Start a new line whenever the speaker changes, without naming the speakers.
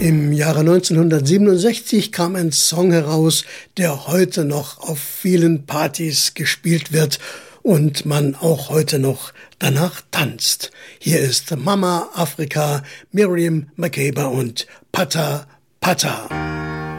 Im Jahre 1967 kam ein Song heraus, der heute noch auf vielen Partys gespielt wird und man auch heute noch danach tanzt. Hier ist Mama Afrika, Miriam Makeba und Pata Pata.